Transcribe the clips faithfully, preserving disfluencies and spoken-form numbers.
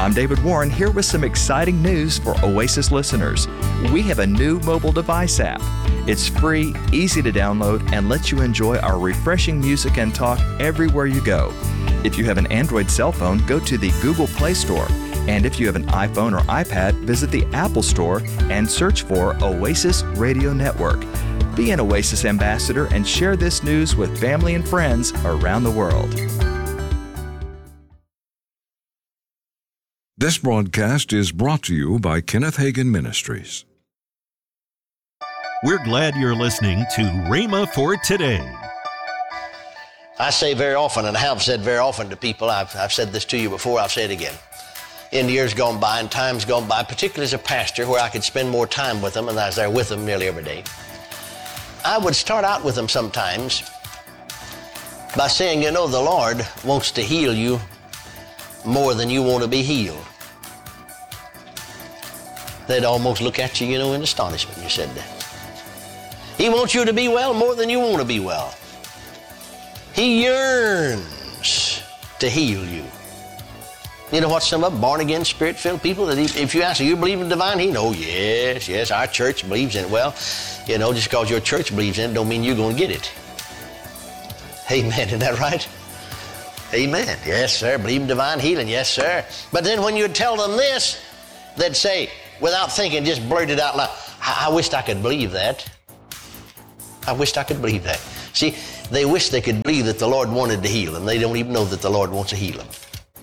I'm David Warren here with some exciting news for Oasis listeners. We have a new mobile device app. It's free, easy to download, and lets you enjoy our refreshing music and talk everywhere you go. If you have an Android cell phone, go to the Google Play Store. And if you have an iPhone or iPad, visit the Apple Store and search for Oasis Radio Network. Be an Oasis ambassador and share this news with family and friends around the world. This broadcast is brought to you by Kenneth Hagin Ministries. We're glad you're listening to Rhema for Today. I say very often, and I have said very often to people, I've, I've said this to you before, I'll say it again. In years gone by and times gone by, particularly as a pastor where I could spend more time with them, and I was there with them nearly every day, I would start out with them sometimes by saying, you know, the Lord wants to heal you more than you want to be healed. They'd almost look at you, you know, in astonishment when you said that. He wants you to be well more than you want to be well. He yearns to heal you. You know what, some of them born-again, spirit-filled people, that if you ask them, you believe in divine healing? Oh, yes, yes, our church believes in it. Well, you know, just because your church believes in it don't mean you're going to get it. Amen, isn't that right? Amen. Yes, sir, believe in divine healing. Yes, sir. But then when you tell them this, they'd say, without thinking, just blurt it out loud, I, I wished I could believe that. I wished I could believe that. See, they wish they could believe that the Lord wanted to heal them. They don't even know that the Lord wants to heal them.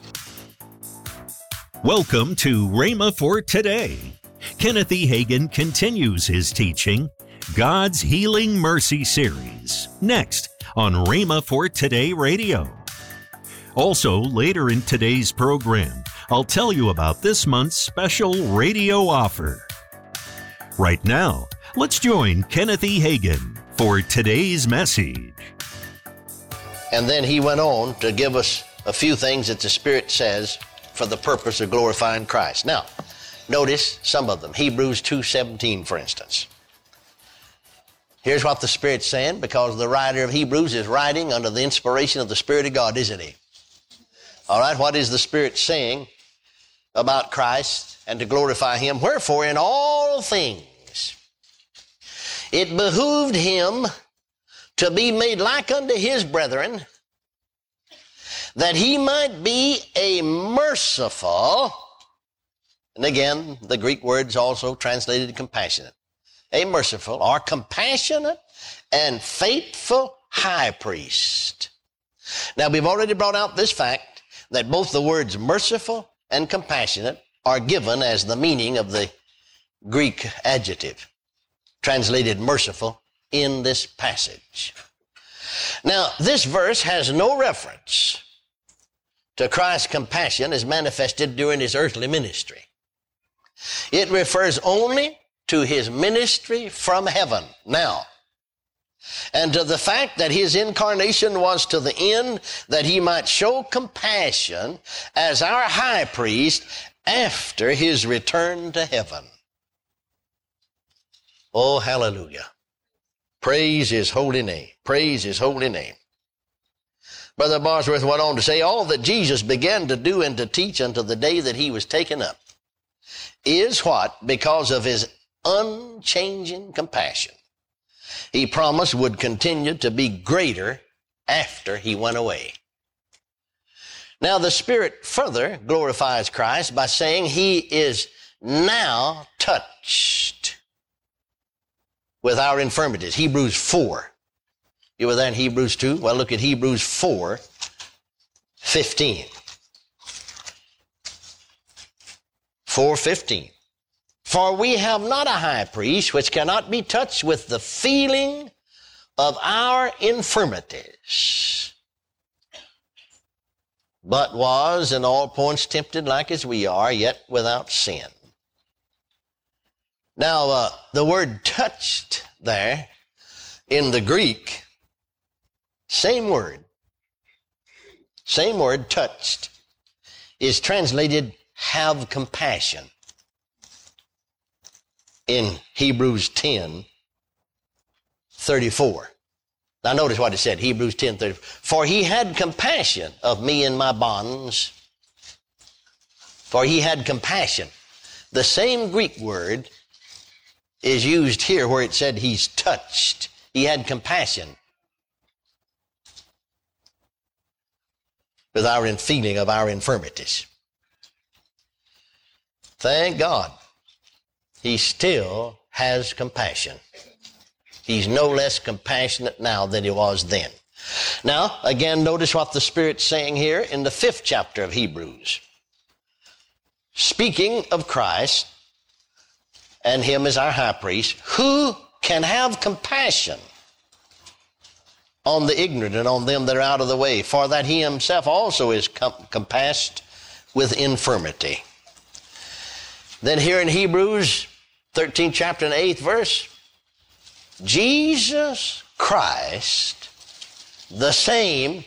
Welcome to Rhema for Today. Kenneth E. Hagin continues his teaching, God's Healing Mercy Series, next on Rhema for Today Radio. Also, later in today's program, I'll tell you about this month's special radio offer. Right now, let's join Kenneth E. Hagin for today's message. And then he went on to give us a few things that the Spirit says for the purpose of glorifying Christ. Now, notice some of them. Hebrews two seventeen, for instance. Here's what the Spirit's saying, because the writer of Hebrews is writing under the inspiration of the Spirit of God, isn't he? All right, what is the Spirit saying about Christ and to glorify Him? Wherefore, in all things, it behooved Him to be made like unto His brethren, that He might be a merciful, and again, the Greek word's also translated compassionate, a merciful or compassionate and faithful high priest. Now, we've already brought out this fact that both the words merciful and compassionate are given as the meaning of the Greek adjective, translated merciful, in this passage. Now, this verse has no reference to Christ's compassion as manifested during His earthly ministry. It refers only to His ministry from heaven now, and to the fact that His incarnation was to the end that He might show compassion as our high priest after His return to heaven. Oh, hallelujah. Praise His holy name. Praise His holy name. Brother Bosworth went on to say, all that Jesus began to do and to teach until the day that He was taken up is what? Because of His unchanging compassion He promised would continue to be greater after He went away. Now, the Spirit further glorifies Christ by saying He is now touched with our infirmities. Hebrews four. You were there in Hebrews two? Well, look at Hebrews four fifteen. four fifteen. For we have not a high priest which cannot be touched with the feeling of our infirmities, but was in all points tempted like as we are, yet without sin. Now, uh, the word touched there in the Greek, same word, same word, touched, is translated have compassion in Hebrews ten thirty-four. Now notice what it said, Hebrews ten thirty-four. For He had compassion of me in my bonds, For he had compassion. The same Greek word is used here where it said he's touched. He had compassion with our feeling of our infirmities. Thank God, he still has compassion. He's no less compassionate now than he was then. Now, again, notice what the Spirit's saying here in the fifth chapter of Hebrews. Speaking of Christ and him as our high priest, who can have compassion on the ignorant and on them that are out of the way, for that he himself also is com- compassed with infirmity. Then here in Hebrews thirteenth chapter and eighth verse, Jesus Christ, the same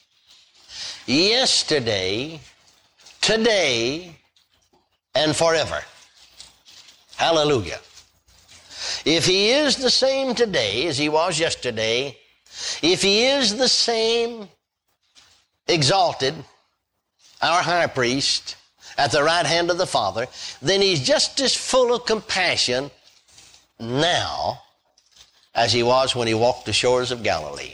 yesterday, today, and forever. Hallelujah. If he is the same today as he was yesterday, if he is the same exalted, our high priest, at the right hand of the Father, then he's just as full of compassion now as he was when he walked the shores of Galilee.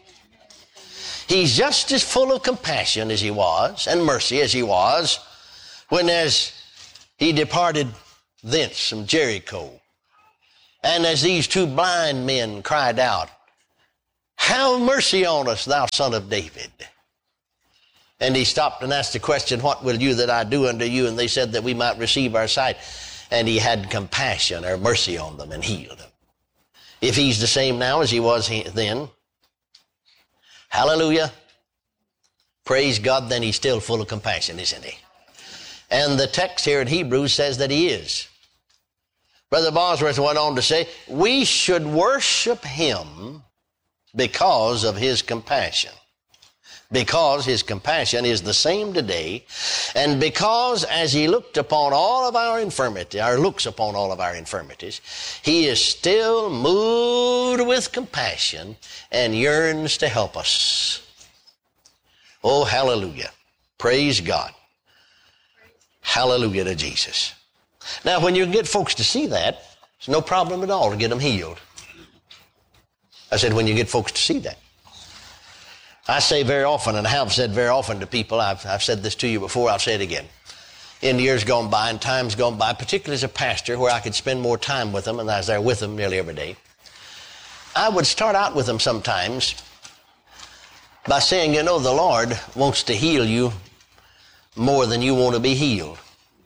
He's just as full of compassion as he was, and mercy as he was, when as he departed thence from Jericho, and as these two blind men cried out, "Have mercy on us, thou son of David." And he stopped and asked the question, "What will you that I do unto you?" And they said that we might receive our sight. And he had compassion or mercy on them and healed them. If he's the same now as he was then, hallelujah, praise God, then he's still full of compassion, isn't he? And the text here in Hebrews says that he is. Brother Bosworth went on to say, we should worship him because of his compassion. Because his compassion is the same today, and because as he looked upon all of our infirmity, or looks upon all of our infirmities, he is still moved with compassion and yearns to help us. Oh, hallelujah. Praise God. Hallelujah to Jesus. Now, when you get folks to see that, it's no problem at all to get them healed. I said, when you get folks to see that. I say very often, and I have said very often to people, I've, I've said this to you before, I'll say it again. In years gone by and times gone by, particularly as a pastor where I could spend more time with them, and I was there with them nearly every day, I would start out with them sometimes by saying, you know, the Lord wants to heal you more than you want to be healed.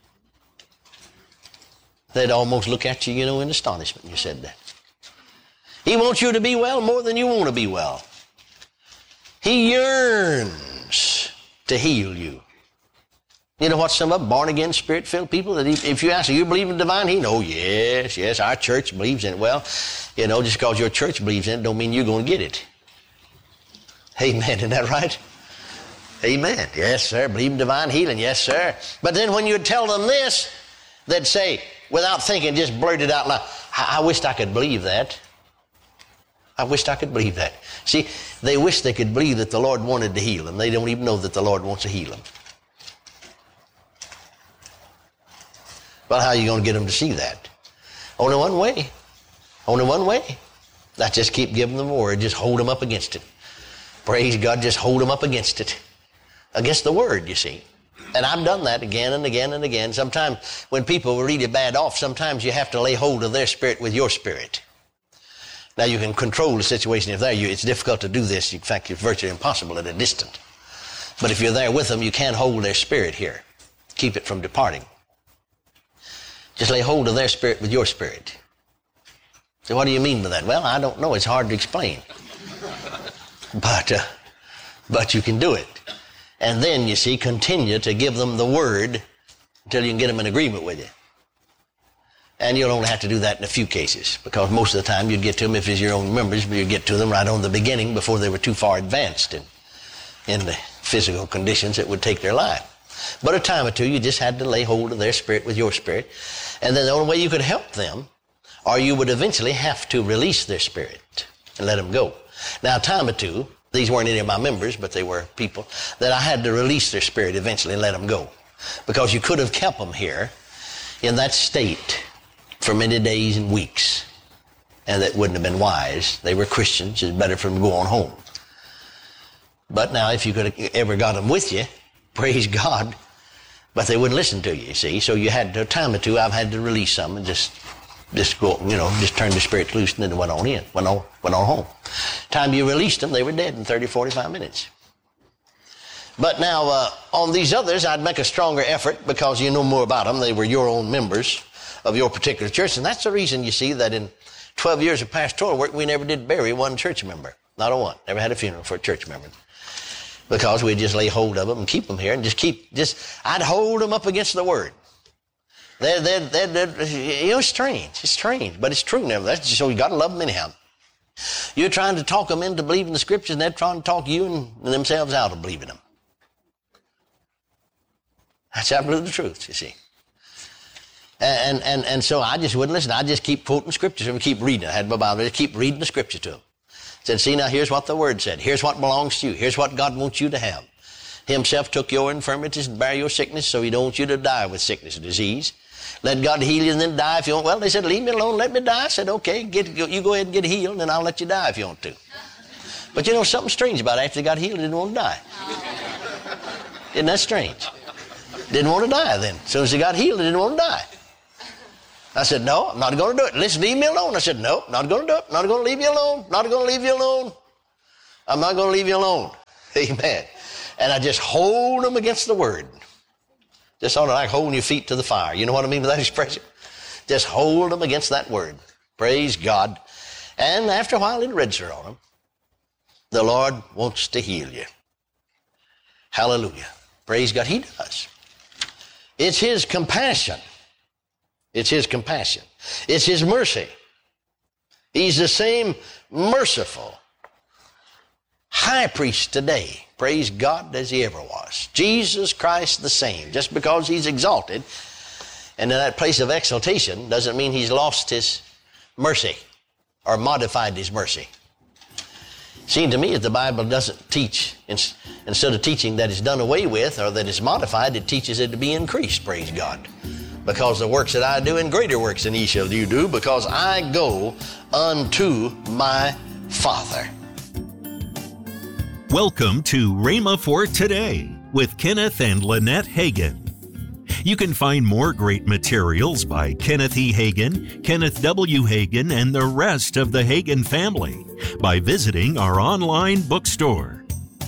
They'd almost look at you, you know, in astonishment when you said that. He wants you to be well more than you want to be well. He yearns to heal you. You know what some of born-again, spirit-filled people, that if you ask, do you believe in divine healing? Oh, yes, yes, our church believes in it. Well, you know, just because your church believes in it don't mean you're going to get it. Amen, isn't that right? Amen. Yes, sir, believe in divine healing. Yes, sir. But then when you tell them this, they'd say, without thinking, just blurt it out loud, I, I wished I could believe that. I wished I could believe that. See, they wish they could believe that the Lord wanted to heal them. They don't even know that the Lord wants to heal them. Well, how are you going to get them to see that? Only one way. Only one way. That's just keep giving them the word. Just hold them up against it. Praise God, just hold them up against it. Against the word, you see. And I've done that again and again and again. Sometimes when people are really bad off, sometimes you have to lay hold of their spirit with your spirit. Now, you can control the situation if they're you. It's difficult to do this. In fact, it's virtually impossible at a distance. But if you're there with them, you can hold their spirit here. Keep it from departing. Just lay hold of their spirit with your spirit. So what do you mean by that? Well, I don't know. It's hard to explain. But, uh, but you can do it. And then, you see, continue to give them the word until you can get them in agreement with you. And you'll only have to do that in a few cases, because most of the time you'd get to them, if it's your own members, but you'd get to them right on the beginning before they were too far advanced in, in the physical conditions that would take their life. But a time or two, you just had to lay hold of their spirit with your spirit. And then the only way you could help them, or you would eventually have to release their spirit and let them go. Now, a time or two, these weren't any of my members, but they were people that I had to release their spirit eventually and let them go. because you could have kept them here in that state for many days and weeks, and that wouldn't have been wise. They were Christians. It's better for them to go on home. But now, if you could have ever got them with you, praise God, but they wouldn't listen to you, you see. So you had, a time or two, I've had to release some and just, just go, you know, just turn the spirits loose, and then went on in, went on, went on home. Time you released them, they were dead in thirty, forty-five minutes. But now, uh, on these others, I'd make a stronger effort because you know more about them. They were your own members of your particular church. And that's the reason, you see, that in twelve years of pastoral work, we never did bury one church member. Not a one. Never had a funeral for a church member. Because we'd just lay hold of them and keep them here and just keep, just, I'd hold them up against the Word. They're, they're, they're, they're, you know, it's strange. It's strange, but it's true nevertheless. So you got to love them anyhow. You're trying to talk them into believing the Scriptures, and they're trying to talk you and themselves out of believing them. That's absolutely the truth, you see. And, and, and so I just wouldn't listen. I just keep quoting Scriptures and keep reading. I had my Bible. I just keep reading the Scripture to them. Said, see, now here's what the Word said. Here's what belongs to you. Here's what God wants you to have. He Himself took your infirmities and bare your sickness, so He don't want you to die with sickness and disease. Let God heal you and then die if you want. Well, they said, leave me alone, let me die. I said, okay, get, you go ahead and get healed, and I'll let you die if you want to. But you know, something strange about it. After they got healed, they didn't want to die. Isn't that strange? Didn't want to die then. As soon as they got healed, they didn't want to die. I said, no, I'm not going to do it. Listen, leave me alone. I said, no, not going to do it. Not going to leave you alone. Not going to leave you alone. I'm not going to leave you alone. Amen. And I just hold them against the Word. Just sort of like holding your feet to the fire. You know what I mean by that expression? Just hold them against that Word. Praise God. And after a while, it'll register on them. The Lord wants to heal you. Hallelujah. Praise God. He does. It's His compassion. It's His compassion. It's His mercy. He's the same merciful high priest today, praise God, as He ever was. Jesus Christ the same. Just because He's exalted and in that place of exaltation doesn't mean He's lost His mercy or modified His mercy. Seems to me that the Bible doesn't teach, instead of teaching that it's done away with or that it's modified, it teaches it to be increased, praise God. Because the works that I do, and greater works than ye shall you do, because I go unto my Father. Welcome to Rhema for Today with Kenneth and Lynette Hagin. You can find more great materials by Kenneth E. Hagin, Kenneth W. Hagin, and the rest of the Hagin family by visiting our online bookstore.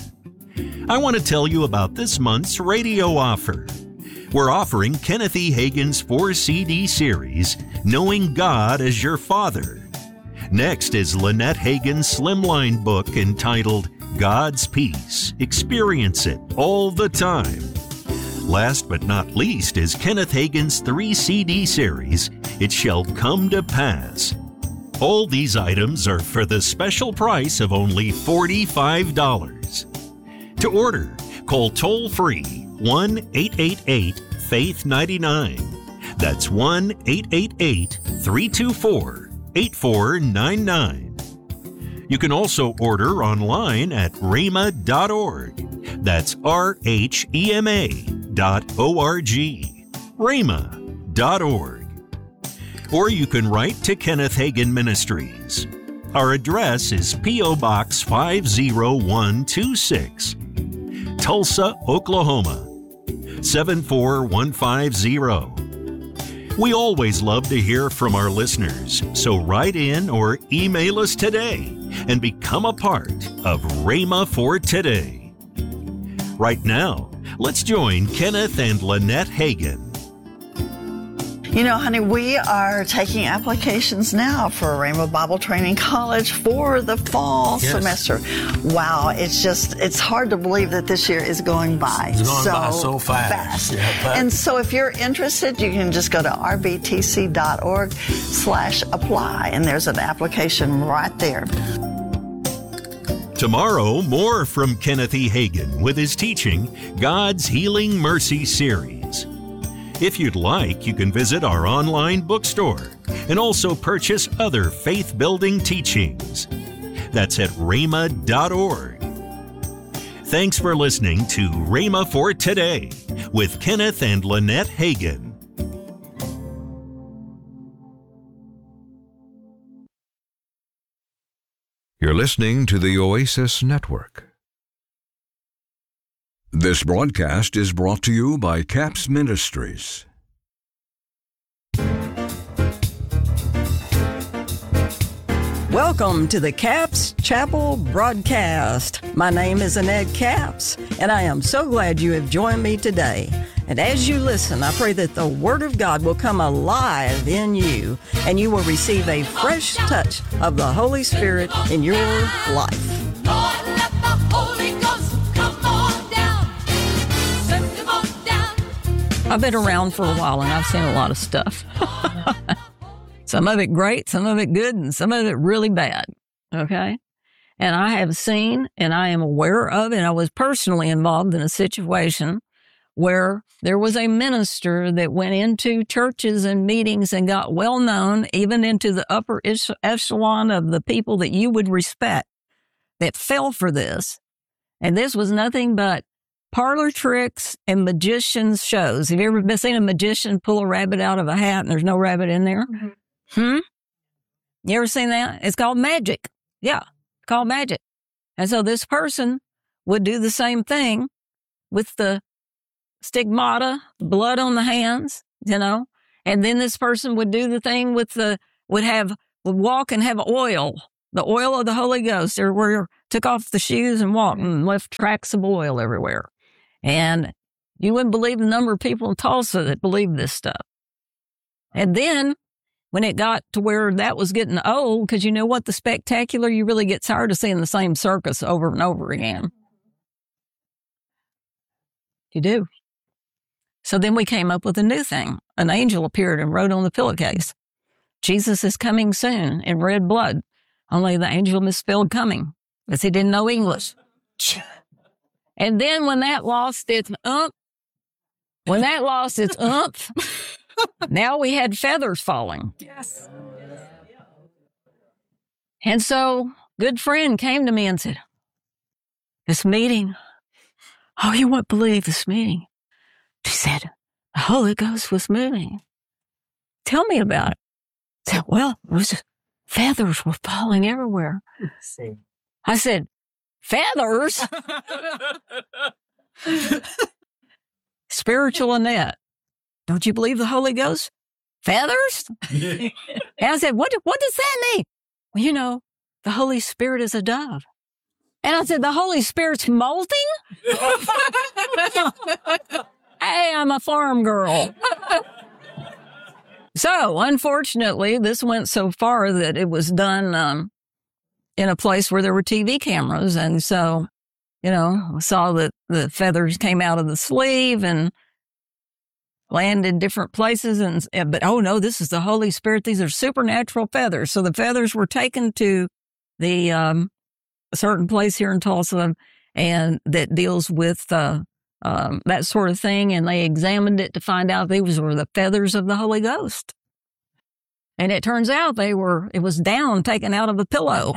I want to tell you about this month's radio offer. We're offering Kenneth E. Hagin's four C D series, Knowing God as Your Father. Next is Lynette Hagin's slimline book entitled God's Peace. Experience it all the time. Last but not least is Kenneth Hagin's three C D series, It Shall Come to Pass. All these items are for the special price of only forty-five dollars. To order, call toll-free one eight eight eight faith ninety-nine. That's one eight eight eight three two four eight four nine nine. You can also order online at rhema dot org. That's R H E M A dot O R G. rhema dot org. Or you can write to Kenneth Hagin Ministries. Our address is P O Box five oh one two six, Tulsa, Oklahoma seven four one five zero. We always love to hear from our listeners, so write in or email us today and become a part of Rhema for Today. Right now, let's join Kenneth and Lynette Hagin. You know, honey, we are taking applications now for Rhema Bible Training College for the fall yes. semester. Wow, it's just, it's hard to believe that this year is going by. It's going so by so fast. fast. Yeah, but and so if you're interested, you can just go to r b t c dot org slash apply, and there's an application right there. Tomorrow, more from Kenneth E. Hagin with his teaching, God's Healing Mercy series. If you'd like, you can visit our online bookstore and also purchase other faith-building teachings. That's at rhema dot org. Thanks for listening to Rhema for Today with Kenneth and Lynette Hagin. You're listening to the Oasis Network. This broadcast is brought to you by CAPS Ministries. Welcome to the CAPS Chapel broadcast. My name is Annette Capps, and I am so glad you have joined me today. And as you listen, I pray that the Word of God will come alive in you, and you will receive a fresh touch of the Holy Spirit in your life. Lord, let the Holy Ghost come on down. Send him on down. I've been around for a while, and I've seen a lot of stuff. Some of it great, some of it good, and some of it really bad, okay? And I have seen, and I am aware of, and I was personally involved in a situation where there was a minister that went into churches and meetings and got well known, even into the upper echelon of the people that you would respect, that fell for this. And this was nothing but parlor tricks and magicians' shows. Have you ever been seen a magician pull a rabbit out of a hat and there's no rabbit in there? Mm-hmm. Hmm? You ever seen that? It's called magic. Yeah, it's called magic. And so this person would do the same thing with the stigmata, blood on the hands, you know, and then this person would do the thing with the, would have, would walk and have oil, the oil of the Holy Ghost, or where took off the shoes and walked and left tracks of oil everywhere. And you wouldn't believe the number of people in Tulsa that believed this stuff. And then when it got to where that was getting old, because you know what, the spectacular, you really get tired of seeing the same circus over and over again. You do. So then we came up with a new thing. An angel appeared and wrote on the pillowcase, Jesus is coming soon, in red blood. Only the angel misspelled coming, because he didn't know English. And then when that lost its umph, when that lost its umph, now we had feathers falling. Yes. And so good friend came to me and said, this meeting, oh, you won't believe this meeting. She said, the Holy Ghost was moving. Tell me about it. I said, well, it was just, feathers were falling everywhere. I said, feathers? Spiritual Annette. Don't you believe the Holy Ghost? Feathers? And I said, what, what does that mean? Well, you know, the Holy Spirit is a dove. And I said, the Holy Spirit's molting? Hey, I'm a farm girl. So, unfortunately, this went so far that it was done um, in a place where there were T V cameras. And so, you know, we saw that the feathers came out of the sleeve and landed different places. And but, oh, no, this is the Holy Spirit. These are supernatural feathers. So the feathers were taken to the um, a certain place here in Tulsa and that deals with uh, um, that sort of thing. And they examined it to find out these were the feathers of the Holy Ghost. And it turns out they were, it was down taken out of a pillow.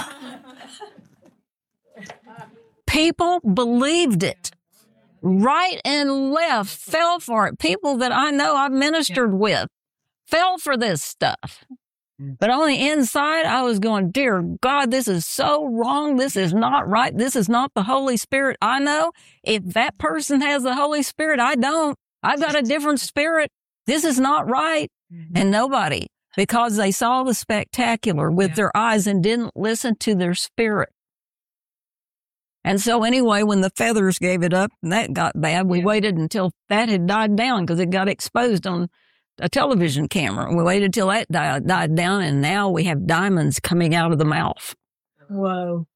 People believed it. Right and left fell for it. People that I know I've ministered with fell for this stuff. But on the inside, I was going, dear God, this is so wrong. This is not right. This is not the Holy Spirit I know. If that person has the Holy Spirit, I don't. I've got a different spirit. This is not right. Mm-hmm. And nobody, because they saw the spectacular with yeah. their eyes and didn't listen to their spirit. And so anyway, when the feathers gave it up and that got bad, we yeah. waited until that had died down because it got exposed on a television camera. We waited till that died, died down, and now we have diamonds coming out of the mouth. Whoa.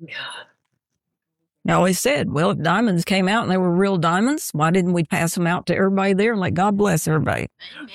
I always said, well, if diamonds came out and they were real diamonds, why didn't we pass them out to everybody there and let God bless everybody?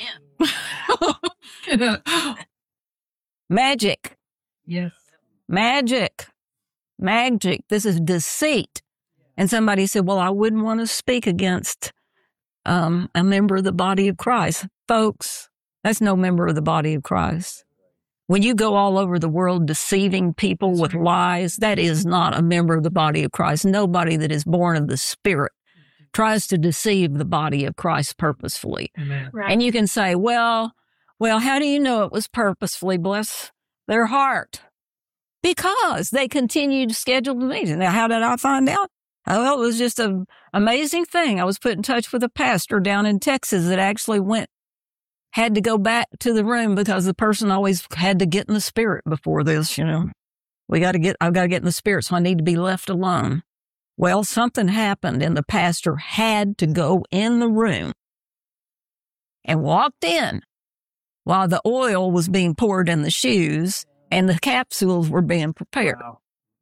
Amen. Magic. Yes. Magic. Magic. This is deceit. And somebody said, well, I wouldn't want to speak against um, a member of the body of Christ. Folks, that's no member of the body of Christ. When you go all over the world deceiving people with lies, that is not a member of the body of Christ. Nobody that is born of the Spirit tries to deceive the body of Christ purposefully. Amen. Right. And you can say, well, well, how do you know it was purposefully? Bless their heart. Because they continued scheduled meetings. Now, how did I find out? Oh, well, it was just an amazing thing. I was put in touch with a pastor down in Texas that actually went, had to go back to the room because the person always had to get in the spirit before this, you know. We got to get, I've got to get in the spirit, so I need to be left alone. Well, something happened, and the pastor had to go in the room and walked in while the oil was being poured in the shoes and the capsules were being prepared. Wow.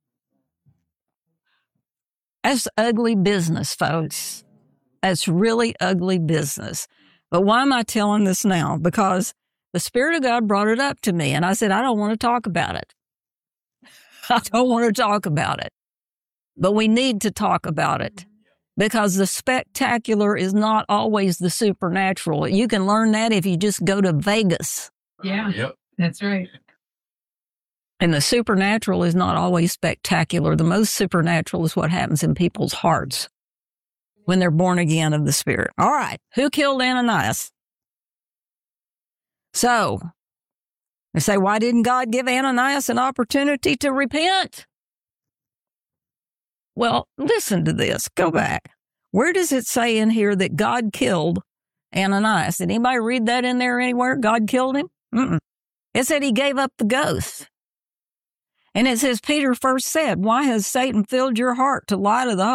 That's ugly business, folks. That's really ugly business. But why am I telling this now? Because the Spirit of God brought it up to me, and I said, I don't want to talk about it. I don't want to talk about it. But we need to talk about it because the spectacular is not always the supernatural. You can learn that if you just go to Vegas. Yeah. Yep. That's right. And the supernatural is not always spectacular. The most supernatural is what happens in people's hearts when they're born again of the Spirit. All right. Who killed Ananias? So, they say, why didn't God give Ananias an opportunity to repent? Well, listen to this. Go back. Where does it say in here that God killed Ananias? Did anybody read that in there anywhere? God killed him? Mm-mm. It said he gave up the ghost. And it says, Peter first said, why has Satan filled your heart to lie to the